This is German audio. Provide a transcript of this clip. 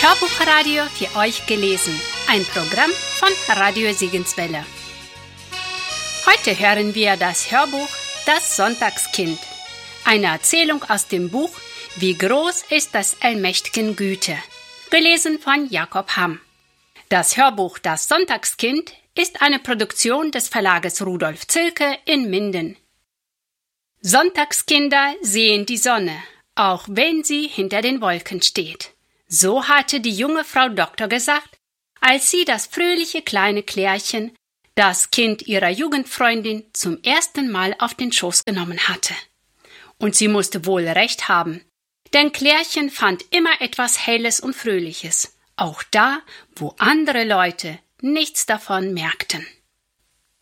Hörbuchradio für euch gelesen. Ein Programm von Radio Sigenswelle. Heute hören wir das Hörbuch Das Sonntagskind. Eine Erzählung aus dem Buch Wie groß ist des allmächtigen Güte, gelesen von Jakob Hamm. Das Hörbuch Das Sonntagskind ist eine Produktion des Verlages Rudolf Zilke in Minden. Sonntagskinder sehen die Sonne, auch wenn sie hinter den Wolken steht. So hatte die junge Frau Doktor gesagt, als sie das fröhliche kleine Klärchen, das Kind ihrer Jugendfreundin, zum ersten Mal auf den Schoß genommen hatte. Und sie musste wohl recht haben, denn Klärchen fand immer etwas Helles und Fröhliches, auch da, wo andere Leute nichts davon merkten.